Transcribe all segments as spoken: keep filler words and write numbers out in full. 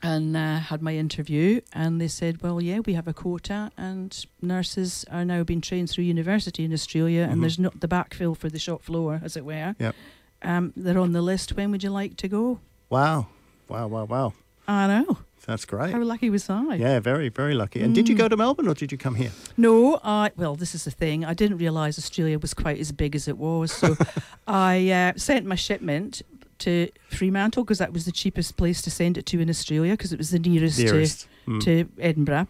and uh, had my interview, and they said, well, yeah, we have a quota, and nurses are now being trained through university in Australia, Mm-hmm. and there's not the backfill for the shop floor, as it were. Yep. Um, they're on the list. When would you like to go? Wow. Wow, wow, wow. I know. That's great. How lucky was I? Yeah, very, very lucky. And did you go to Melbourne or did you come here? No, I well, this is the thing. I didn't realise Australia was quite as big as it was. So I uh, sent my shipment to Fremantle because that was the cheapest place to send it to in Australia because it was the nearest, Nearest. to, Mm. to Edinburgh.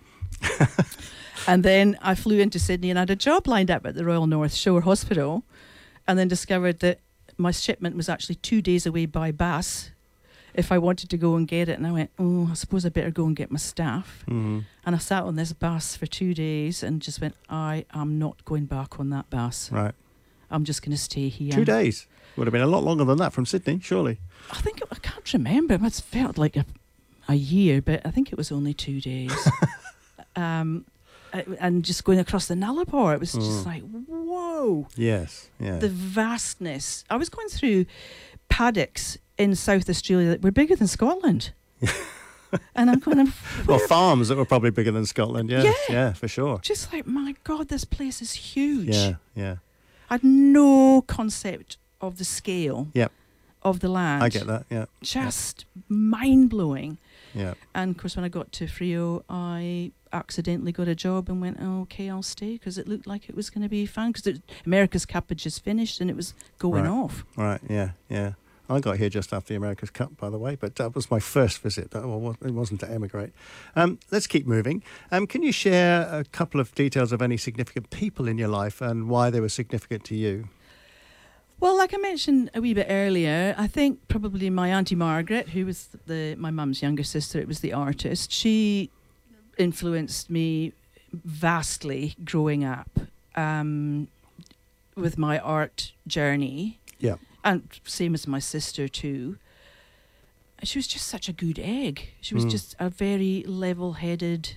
And then I flew into Sydney and I had a job lined up at the Royal North Shore Hospital, and then discovered that my shipment was actually two days away by bus if I wanted to go and get it. And I went, oh, I suppose I better go and get my stuff. Mm. And I sat on this bus for two days and just went, I am not going back on that bus. Right. I'm just going to stay here. Two days. Would have been a lot longer than that from Sydney, surely. I think, I can't remember. It must felt like a, a year, but I think it was only two days. um, and just going across the Nullarbor, it was just Mm. like, whoa. Yes, yeah. The vastness. I was going through paddocks in South Australia that were bigger than Scotland. And I'm going, well, where- farms that were probably bigger than Scotland, yes. Yeah. Yeah, for sure. just like, my God, this place is huge. Yeah, yeah. I had no concept of the scale Yep. of the land. I get that, yeah. Just mind-blowing. Yeah. And of course, when I got to Frio, I accidentally got a job and went, oh, okay, I'll stay, because it looked like it was going to be fun, because America's Cup had just finished and it was going Right. off. Right, yeah, yeah. I got here just after the America's Cup, by the way, but that was my first visit. That well, it wasn't to emigrate. Um, let's keep moving. Um, can you share a couple of details of any significant people in your life and why they were significant to you? Well, like I mentioned a wee bit earlier, I think probably my Auntie Margaret, who was the my mum's younger sister, it was the artist, she influenced me vastly growing up um, with my art journey. Yeah. And same as my sister too. She was just such a good egg. She was Mm. just a very level-headed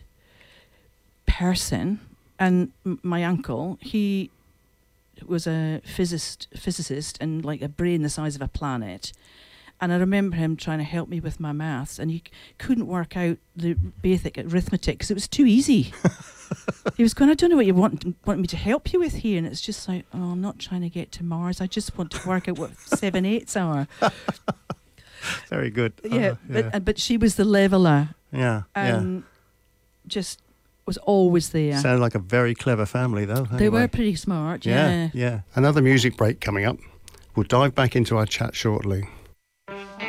person. And m- my uncle, he was a physicist, physicist and like a brain the size of a planet. And I remember him trying to help me with my maths, and he c- couldn't work out the basic arithmetic because it was too easy. He was going, I don't know what you want want me to help you with here. And it's just like, oh, I'm not trying to get to Mars. I just want to work out what seven eights are. Very good. Yeah, Uh, but yeah. uh, but she was the leveler, yeah, yeah. and just was always there. Sounded like a very clever family, though. They anyway. were pretty smart, Yeah, yeah. yeah. Another music break coming up. We'll dive back into our chat shortly.